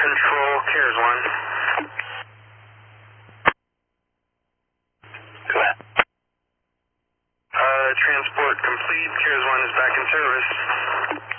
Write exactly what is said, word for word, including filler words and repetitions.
Control, CARES one. Go ahead. Uh, transport complete. CARES one is back in service.